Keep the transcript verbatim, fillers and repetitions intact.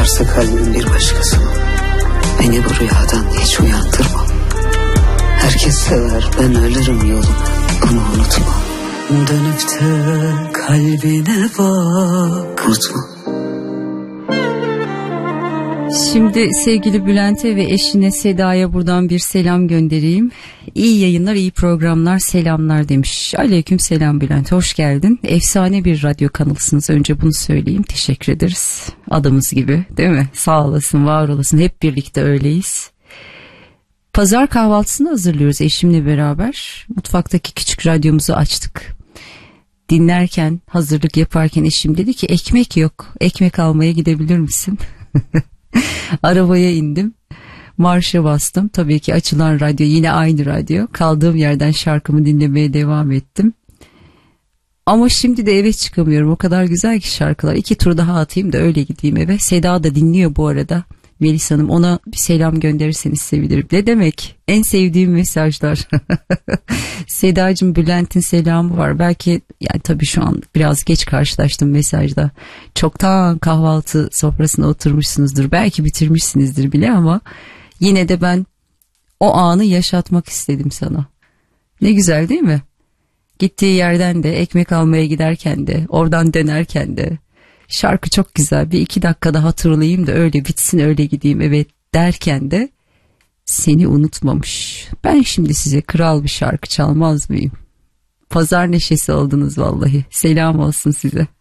Varsa kalbin bir başkasına, beni bu rüyadan hiç uyandırma. Herkes sever, ben ölürüm yoluma, bunu unutma. Dönüp de kalbine bak, unutma. Şimdi sevgili Bülent'e ve eşine Seda'ya buradan bir selam göndereyim. İyi yayınlar, iyi programlar, selamlar demiş. Aleyküm selam Bülent, hoş geldin. Efsane bir radyo kanalısınız, önce bunu söyleyeyim. Teşekkür ederiz. Adımız gibi, değil mi? Sağ olasın, var olasın. Hep birlikte öyleyiz. Pazar kahvaltısını hazırlıyoruz eşimle beraber. Mutfaktaki küçük radyomuzu açtık. Dinlerken, hazırlık yaparken eşim dedi ki ekmek yok. Ekmek almaya gidebilir misin? Arabaya indim. Marşa bastım. Tabii ki açılan radyo yine aynı radyo. Kaldığım yerden şarkımı dinlemeye devam ettim. Ama şimdi de eve çıkamıyorum. O kadar güzel ki şarkılar. İki tur daha atayım da öyle gideyim eve. Seda da dinliyor bu arada. Melis Hanım, ona bir selam gönderirseniz sevinirim. Ne demek? En sevdiğim mesajlar. Sedacığım, Bülent'in selamı var. Belki yani tabii şu an biraz geç karşılaştım mesajda. Çoktan kahvaltı sofrasına oturmuşsunuzdur. Belki bitirmişsinizdir bile ama yine de ben o anı yaşatmak istedim sana. Ne güzel değil mi? Gittiği yerden de, ekmek almaya giderken de, oradan dönerken de. Şarkı çok güzel, bir iki dakikada hatırlayayım da öyle bitsin, öyle gideyim evet derken de seni unutmamış. Ben şimdi size kral bir şarkı çalmaz mıyım? Pazar neşesi oldunuz vallahi. Selam olsun size.